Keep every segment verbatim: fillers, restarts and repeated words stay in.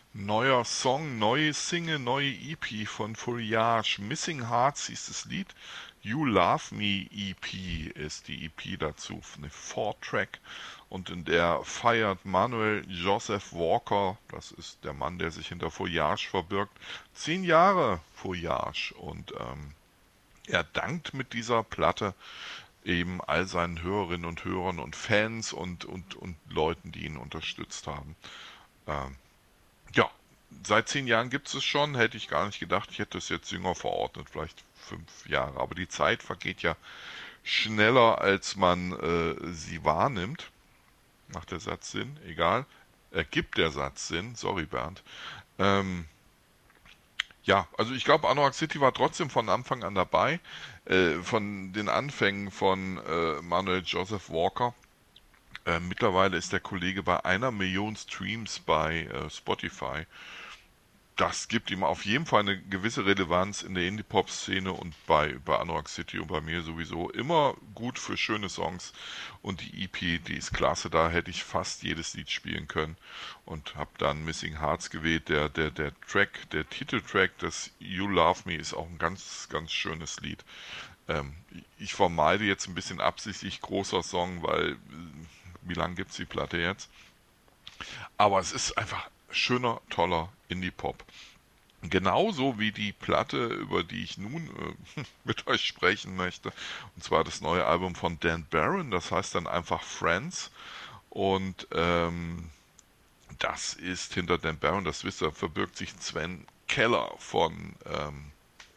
Neuer Song, neue Single, neue E P von Foliage. Missing Hearts hieß das Lied. You Love Me E P ist die E P dazu. Eine Four-Track. Und in der feiert Manuel Joseph Walker, das ist der Mann, der sich hinter Foliage verbirgt, zehn Jahre Foliage. Und ähm, er dankt mit dieser Platte eben all seinen Hörerinnen und Hörern und Fans und, und, und Leuten, die ihn unterstützt haben. Ähm, ja, seit zehn Jahren gibt es es schon, hätte ich gar nicht gedacht. Ich hätte es jetzt jünger verordnet, vielleicht fünf Jahre. Aber die Zeit vergeht ja schneller, als man äh, sie wahrnimmt. Macht der Satz Sinn? Egal. Ergibt der Satz Sinn? Sorry, Bernd. Ähm, ja, also ich glaube, Anorak City war trotzdem von Anfang an dabei. Äh, von den Anfängen von äh, Manuel Joseph Walker. Äh, mittlerweile ist der Kollege bei einer Million Streams bei äh, Spotify. Das gibt ihm auf jeden Fall eine gewisse Relevanz in der Indie-Pop-Szene und bei, bei Anorak City und bei mir sowieso immer gut für schöne Songs. Und die E P, die ist klasse, da hätte ich fast jedes Lied spielen können und habe dann Missing Hearts gewählt. Der, der, der Track, der Titeltrack, das You Love Me, ist auch ein ganz, ganz schönes Lied. Ähm, ich vermeide jetzt ein bisschen absichtlich großer Song, weil äh, wie lang gibt's die Platte jetzt? Aber es ist einfach schöner, toller Indie-Pop. Genauso wie die Platte, über die ich nun äh, mit euch sprechen möchte. Und zwar das neue Album von Dan Barron, das heißt dann einfach Friends. Und ähm, das ist hinter Dan Barron, das wisst ihr, verbirgt sich Sven Keller von ähm,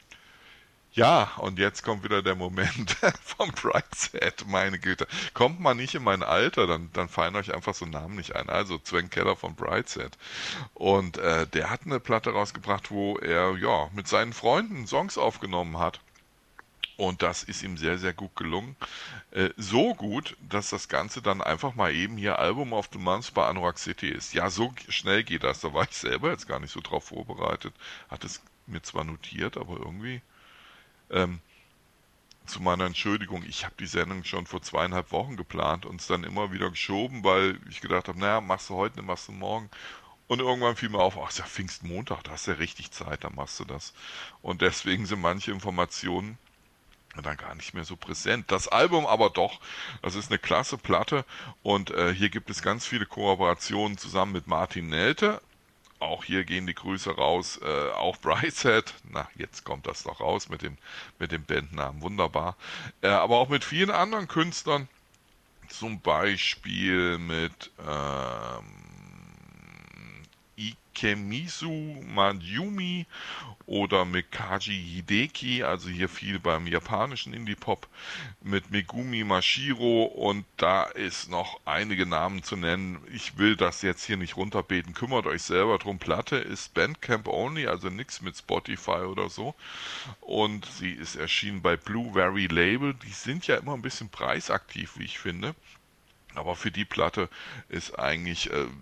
ja, und jetzt kommt wieder der Moment vom Brightside, meine Güte. Kommt man nicht in mein Alter, dann, dann fallen euch einfach so Namen nicht ein. Also Sven Keller von Brightside. Und äh, der hat eine Platte rausgebracht, wo er ja mit seinen Freunden Songs aufgenommen hat. Und das ist ihm sehr, sehr gut gelungen. Äh, so gut, dass das Ganze dann einfach mal eben hier Album of the Month bei Anorak City ist. Ja, so schnell geht das. Da war ich selber jetzt gar nicht so drauf vorbereitet. Hat es mir zwar notiert, aber irgendwie... Ähm, zu meiner Entschuldigung, ich habe die Sendung schon vor zweieinhalb Wochen geplant und es dann immer wieder geschoben, weil ich gedacht habe, naja, machst du heute, machst du morgen. Und irgendwann fiel mir auf, ach, ist ja Pfingstmontag, da hast du ja richtig Zeit, dann machst du das. Und deswegen sind manche Informationen dann gar nicht mehr so präsent. Das Album aber doch, das ist eine klasse Platte und äh, hier gibt es ganz viele Kooperationen zusammen mit Martin Nelte. Auch hier gehen die Grüße raus, äh, auch Brightside, na, jetzt kommt das doch raus mit dem, mit dem Bandnamen, wunderbar. Äh, aber auch mit vielen anderen Künstlern, zum Beispiel mit ähm, Ikemisu Mayumi oder mit Kaji Hideki, also hier viel beim japanischen Indie-Pop, mit Megumi Mashiro und da ist noch einige Namen zu nennen. Ich will das jetzt hier nicht runterbeten, kümmert euch selber drum. Platte ist Bandcamp only, also nichts mit Spotify oder so. Und sie ist erschienen bei Blueberry Label. Die sind ja immer ein bisschen preisaktiv, wie ich finde. Aber für die Platte ist eigentlich äh,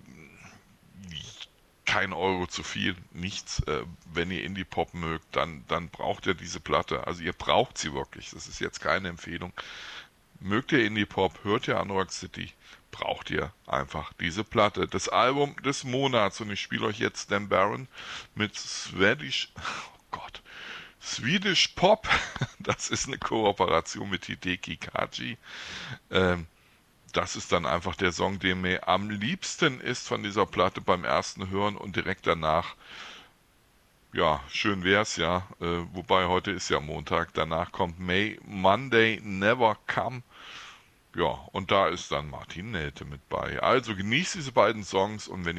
kein Euro zu viel, nichts. Äh, wenn ihr Indie-Pop mögt, dann, dann braucht ihr diese Platte. Also ihr braucht sie wirklich. Das ist jetzt keine Empfehlung. Mögt ihr Indie-Pop, hört ihr Anorak City, braucht ihr einfach diese Platte. Das Album des Monats und ich spiele euch jetzt Dan Barron mit Swedish, oh Gott, Swedish Pop. Das ist eine Kooperation mit Hideki Kaji. Ähm, Das ist dann einfach der Song, der mir am liebsten ist von dieser Platte beim ersten Hören und direkt danach. Ja, schön wär's ja. Äh, wobei heute ist ja Montag. Danach kommt May Monday Never Come. Ja, und da ist dann Martin Nelte mit bei. Also genießt diese beiden Songs und wenn